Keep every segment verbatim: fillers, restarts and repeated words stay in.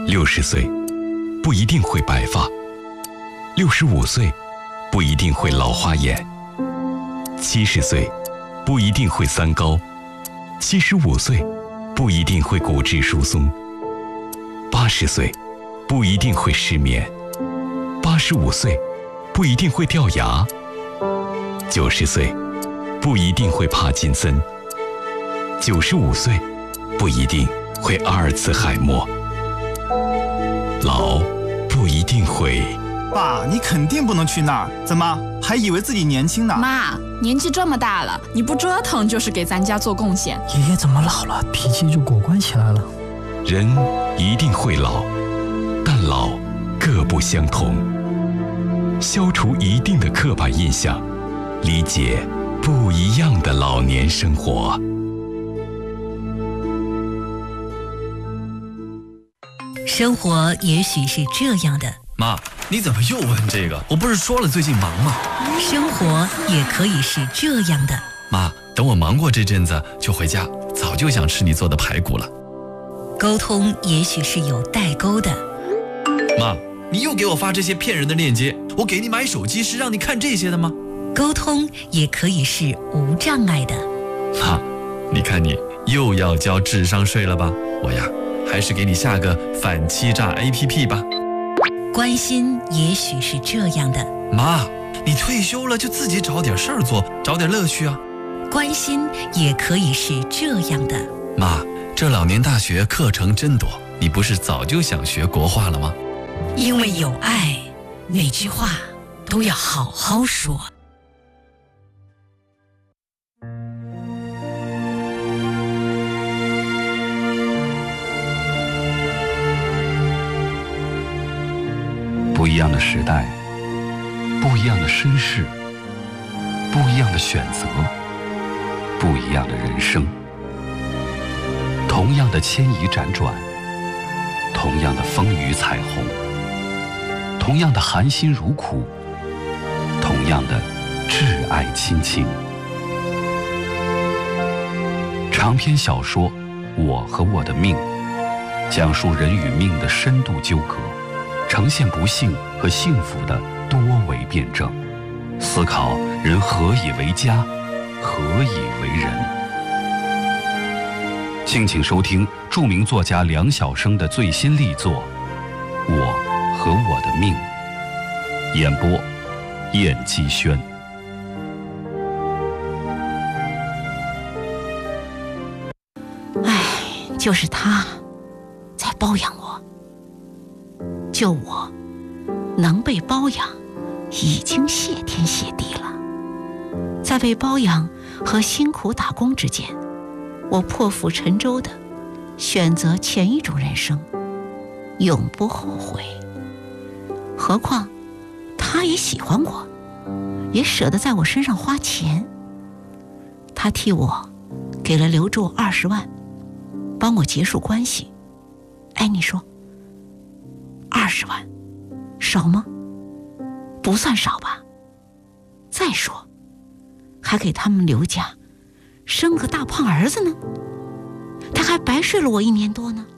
六十岁不一定会白发，六十五岁不一定会老花眼，七十岁不一定会三高，七十五岁不一定会骨质疏松，八十岁不一定会失眠，八十五岁不一定会掉牙，九十岁不一定会帕金森，九十五岁不一定会阿尔茨海默，老不一定会。 爸，你肯定不能去那儿，怎么还以为自己年轻呢？ 妈，年纪这么大了，你不折腾就是给咱家做贡献。 爷爷怎么老了，脾气就果断起来了？ 人一定会老，但老各不相同。消除一定的刻板印象，理解不一样的老年生活。 生活也许是这样的。 妈，你怎么又问这个？我不是说了最近忙吗？ 生活也可以是这样的。 妈，等我忙过这阵子就回家，早就想吃你做的排骨了。 沟通也许是有代沟的。 妈，你又给我发这些骗人的链接，我给你买手机是让你看这些的吗？ 沟通也可以是无障碍的。 妈，你看你又要交智商税了吧？我呀，还是给你下个反欺诈 A P P 吧。 关心也许是这样的。 妈，你退休了就自己找点事儿做，找点乐趣啊。 关心也可以是这样的。 妈，这老年大学课程真多，你不是早就想学国画了吗？ 因为有爱，哪句话都要好好说。 不一样的时代，不一样的身世，不一样的选择，不一样的人生。同样的牵移辗转，同样的风雨彩虹，同样的含辛茹苦，同样的挚爱亲情。长篇小说《我和我的命》，讲述人与命的深度纠葛，呈现不幸和幸福的多维辩证，思考人何以为家，何以为人。敬请收听著名作家梁晓声的最新力作《我和我的命》，演播燕姬轩。 唉，就是他在包养我，就我能被包养已经谢天谢地了。在被包养和辛苦打工之间，我破釜沉舟的选择前一种人生，永不后悔。何况他也喜欢我，也舍得在我身上花钱。他替我给了刘柱二十万，帮我结束关系。哎，你说二十万少吗？不算少吧。再说还给他们刘家生个大胖儿子呢，他还白睡了我一年多呢。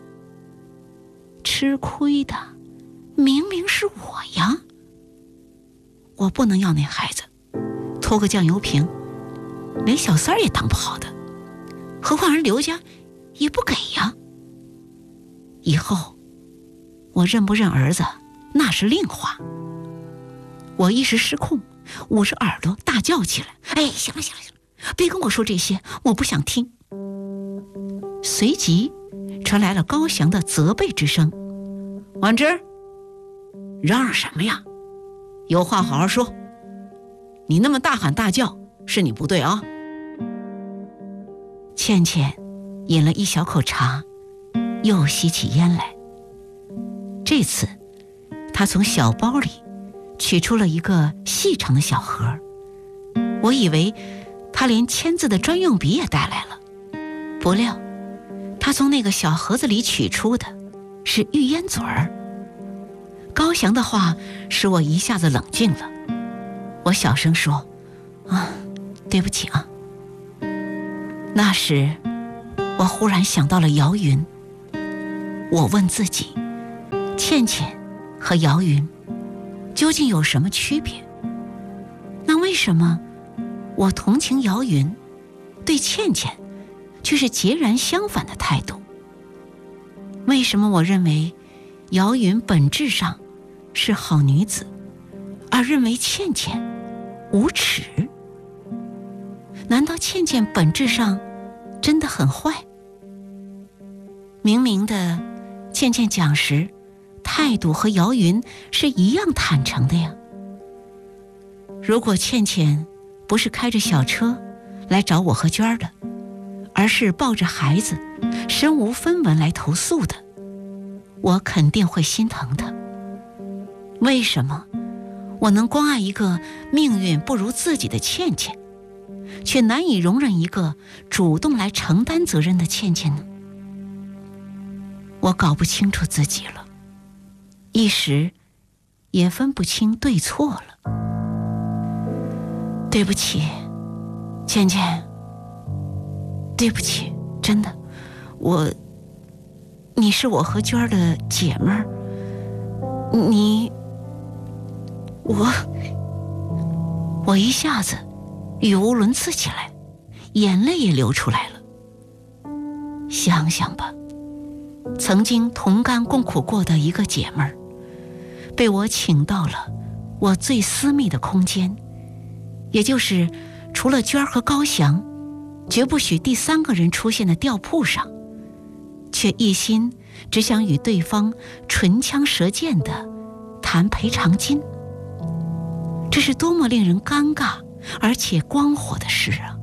吃亏的明明是我呀，我不能要那孩子，偷个酱油瓶连小三儿也当不好的，何况人刘家也不给呀。以后我认不认儿子那是另话。我一时失控，捂着耳朵大叫起来，哎，行了行了行了，别跟我说这些，我不想听。随即传来了高翔的责备之声，婉芝，嚷嚷什么呀？有话好好说，你那么大喊大叫是你不对啊。倩倩饮了一小口茶，又吸起烟来。这次她从小包里取出了一个细长的小盒，我以为她连签字的专用笔也带来了，不料她从那个小盒子里取出的是玉烟嘴儿。高翔的话使我一下子冷静了，我小声说，啊，对不起啊。那时我忽然想到了姚云， 我问自己，倩倩和姚云究竟有什么区别？那为什么我同情姚云，对倩倩却是截然相反的态度？为什么我认为姚云本质上是好女子，而认为倩倩无耻？难道倩倩本质上真的很坏？明明的，倩倩讲时态度和姚云是一样坦诚的呀。如果倩倩不是开着小车来找我和娟儿的，而是抱着孩子身无分文来投诉的，我肯定会心疼她。为什么我能关爱一个命运不如自己的倩倩，却难以容忍一个主动来承担责任的倩倩呢？我搞不清楚自己了，一时也分不清对错了。对不起，倩倩，对不起，真的，我，你是我和娟儿的姐们儿，你，我，我一下子语无伦次起来，眼泪也流出来了。想想吧，曾经同甘共苦过的一个姐们儿，被我请到了我最私密的空间，也就是除了娟儿和高翔绝不许第三个人出现的吊铺上，却一心只想与对方唇枪舌剑地谈赔偿金。这是多么令人尴尬而且光火的事啊！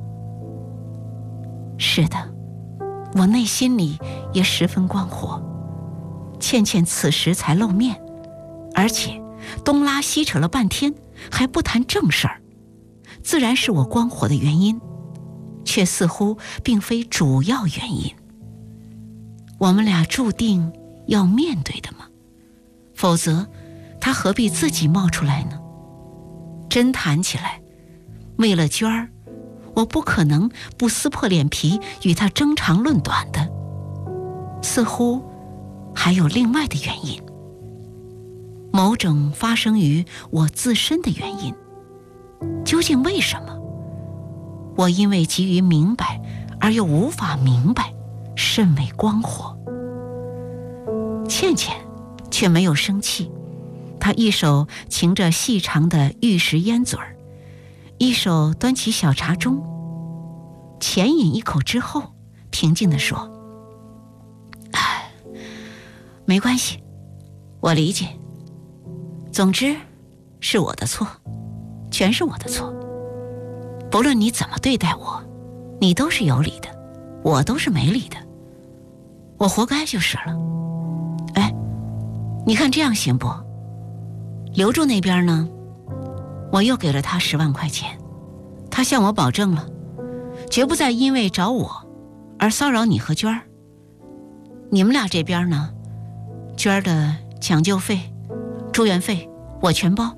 是的，我内心里也十分光火。倩倩此时才露面，而且东拉西扯了半天还不谈正事儿，自然是我光火的原因，却似乎并非主要原因。我们俩注定要面对的吗？否则他何必自己冒出来呢？真谈起来，为了娟儿，我不可能不撕破脸皮与他争长论短的。似乎还有另外的原因，某种发生于我自身的原因。究竟为什么？我因为急于明白而又无法明白，甚为光火。倩倩却没有生气，她一手擎着细长的玉石烟嘴儿，一手端起小茶盅，浅饮一口之后，平静地说：“哎，没关系，我理解。总之，是我的错，全是我的错。不论你怎么对待我，你都是有理的，我都是没理的，我活该就是了。哎，你看这样行不？刘柱那边呢，我又给了他十万块钱，他向我保证了，绝不再因为找我而骚扰你和娟儿。你们俩这边呢，娟儿的抢救费、住院费我全包。”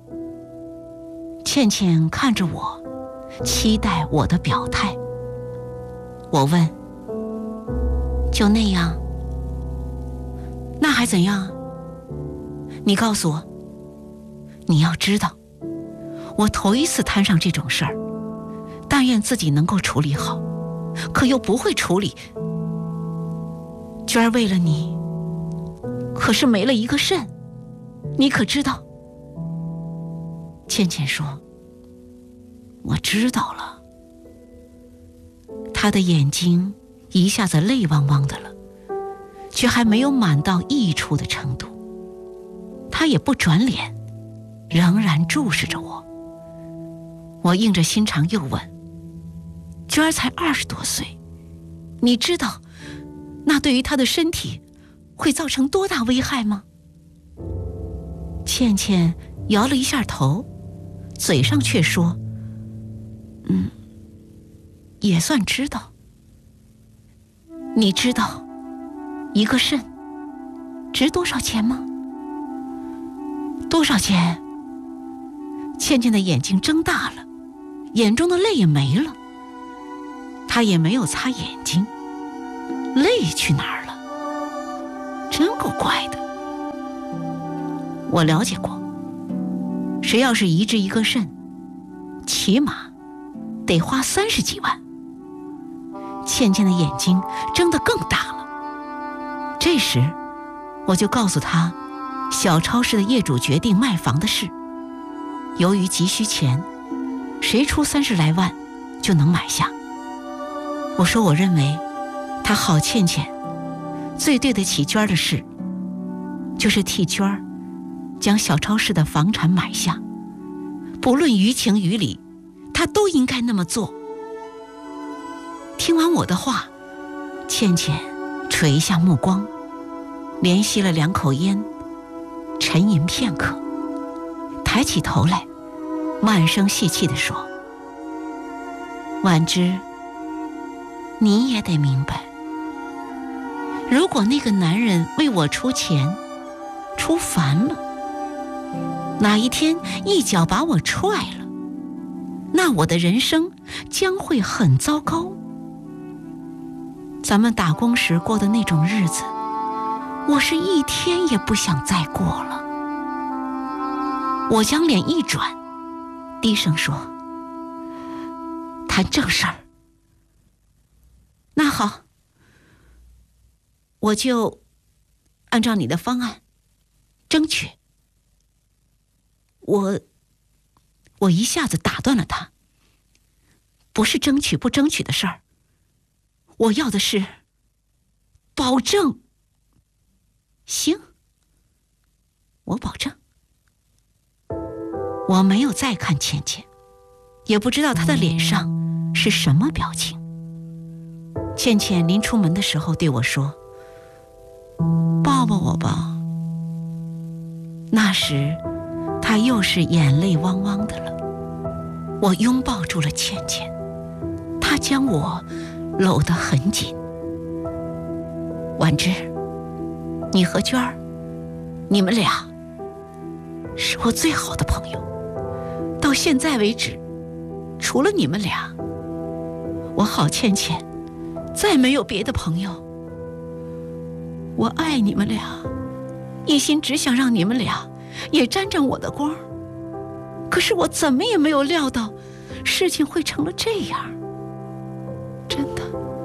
倩倩看着我，期待我的表态。我问：“就那样？那还怎样？你告诉我。你要知道，我头一次摊上这种事儿，但愿自己能够处理好，可又不会处理。娟儿为了你，可是没了一个肾，你可知道？”倩倩说：“我知道了。”她的眼睛一下子泪汪汪的了，却还没有满到溢出的程度。她也不转脸，仍然注视着我。我硬着心肠又问：“娟儿才二十多岁，你知道那对于她的身体会造成多大危害吗？”倩倩摇了一下头，嘴上却说：“嗯，也算知道。你知道一个肾值多少钱吗？”“多少钱？”倩倩的眼睛睁大了，眼中的泪也没了。她也没有擦眼睛，泪去哪儿了？ 真够怪的。我了解过，谁要是移植一个肾，起码得花三十几万。倩倩的眼睛睁得更大了。这时我就告诉她小超市的业主决定卖房的事，由于急需钱，谁出三十来万就能买下。我说我认为他郝倩倩最对得起娟儿的事，就是替娟儿将小超市的房产买下，不论于情于理，他都应该那么做。听完我的话，倩倩垂下目光，连吸了两口烟，沉吟片刻，抬起头来，慢声细气地说：婉之，你也得明白，如果那个男人为我出钱出烦了，哪一天一脚把我踹了，那我的人生将会很糟糕。咱们打工时过的那种日子，我是一天也不想再过了。我将脸一转，低声说：谈正事儿。那好，我就按照你的方案争取。我我一下子打断了他，不是争取不争取的事儿，我要的是保证。行，我保证。我没有再看倩倩，也不知道她的脸上是什么表情。倩倩临出门的时候对我说：抱抱我吧。那时她又是眼泪汪汪的了。我拥抱住了倩倩，她将我搂得很紧。婉之，你和娟儿，你们俩是我最好的朋友，到现在为止，除了你们俩，我郝倩倩再没有别的朋友。我爱你们俩，一心只想让你们俩也沾沾我的光，可是我怎么也没有料到事情会成了这样。真的。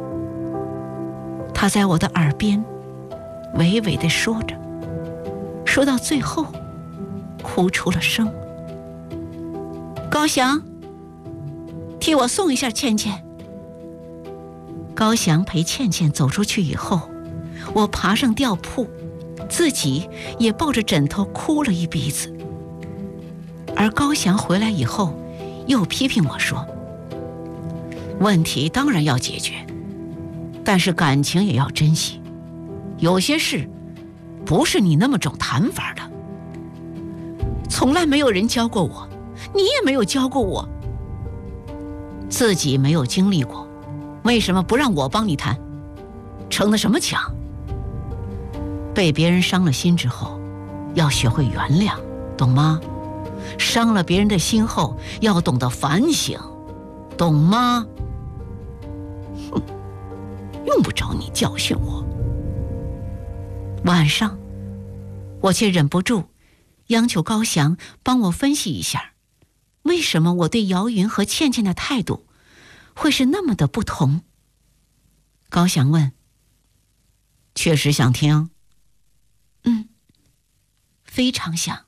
他在我的耳边娓娓地说着，说到最后哭出了声。高翔，替我送一下倩倩。高翔陪倩倩走出去以后，我爬上吊铺，自己也抱着枕头哭了一鼻子。而高翔回来以后又批评我说：问题当然要解决，但是感情也要珍惜，有些事不是你那么种谈法的。从来没有人教过我，你也没有教过我，自己没有经历过，为什么不让我帮你谈？逞的什么强？被别人伤了心之后，要学会原谅，懂吗？伤了别人的心后，要懂得反省，懂吗？哼，用不着你教训我。晚上，我却忍不住央求高翔帮我分析一下，为什么我对姚云和倩倩的态度会是那么的不同。高翔问：确实想听？嗯，非常想。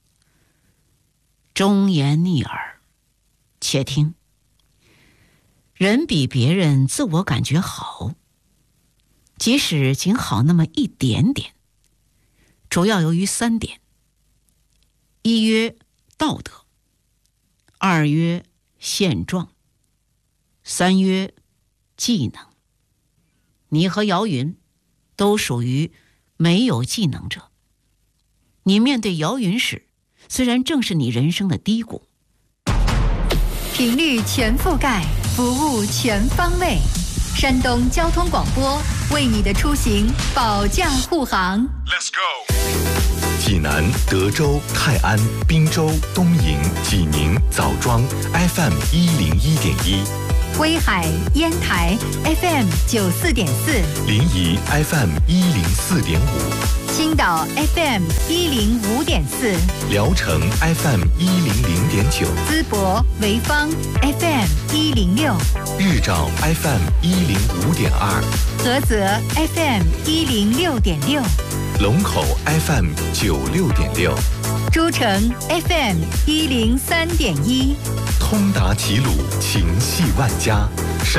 忠言逆耳，且听。人比别人自我感觉好，即使仅好那么一点点，主要由于三点：一曰道德，二曰现状，三曰技能。你和姚云都属于没有技能者。你面对姚云时，虽然正是你人生的低谷。 频率全覆盖，服务全方位。山东交通广播为你的出行保驾护航。 Let's go。济南、德州、泰安、滨州、东营、济宁、枣庄 F M 一零一点一， 威海、烟台 F M 九四点四， 临沂 F M 一零四点五， 青岛 F M 一零五点四， 聊城 F M 一零零点九， 淄博、潍坊 F M 一零六， 日照 F M 一零五点二， 菏泽 F M 一零六点六， 龙口 F M 九六点六， 诸城 F M 一零三点一， 通达齐鲁，情系万家。